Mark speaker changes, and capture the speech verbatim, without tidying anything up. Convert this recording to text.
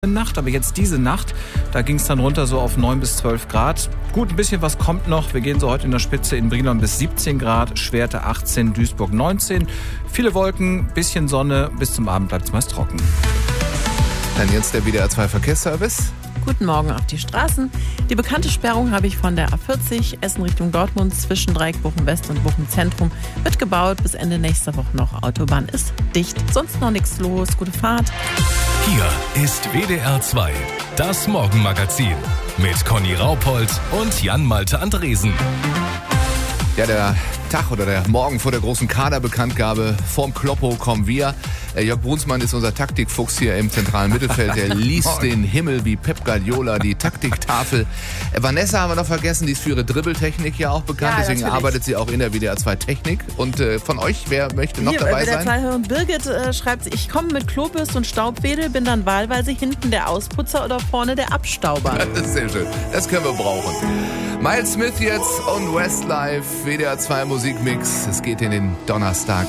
Speaker 1: Nacht, aber jetzt diese Nacht, da ging es dann runter so auf neun bis zwölf Grad. Gut, ein bisschen was kommt noch. Wir gehen so heute in der Spitze in Brilon bis siebzehn Grad, Schwerte achtzehn, Duisburg neunzehn. Viele Wolken, bisschen Sonne, bis zum Abend bleibt es meist trocken.
Speaker 2: Dann jetzt der W D R zwei Verkehrsservice.
Speaker 3: Guten Morgen auf die Straßen. Die bekannte Sperrung habe ich von der A vierzig, Essen Richtung Dortmund, zwischen Dreieck Bochum West und Bochum Zentrum. Wird gebaut, bis Ende nächster Woche noch. Autobahn ist dicht, sonst noch nichts los. Gute Fahrt.
Speaker 4: Hier ist W D R zwei, das Morgenmagazin mit Conny Raupold und Jan-Malte Andresen.
Speaker 2: Ja, der Tag oder der Morgen vor der großen Kaderbekanntgabe. Vorm Kloppo kommen wir. Jörg Brunsmann ist unser Taktikfuchs hier im zentralen Mittelfeld. Der liest den Himmel wie Pep Guardiola, die Taktiktafel. Vanessa haben wir noch vergessen, die ist für ihre Dribbeltechnik ja auch bekannt.
Speaker 3: Ja,
Speaker 2: deswegen
Speaker 3: natürlich.
Speaker 2: arbeitet sie auch in der W D R zwei Technik. Und äh, von euch, wer möchte noch
Speaker 3: Hier,
Speaker 2: dabei
Speaker 3: W D R
Speaker 2: sein?
Speaker 3: zwei Hörerin Birgit äh, schreibt, ich komme mit Klobürste und Staubwedel, bin dann wahlweise hinten der Ausputzer oder vorne der Abstauber.
Speaker 2: Das ist sehr schön. Das können wir brauchen. Miles Smith jetzt und Westlife, W D R zwei Musikmix. Es geht in den Donnerstag.